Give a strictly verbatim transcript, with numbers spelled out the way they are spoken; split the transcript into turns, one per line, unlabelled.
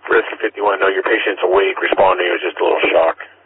Rescue fifty-one, no, your patient's awake, responding. It was just a little shock.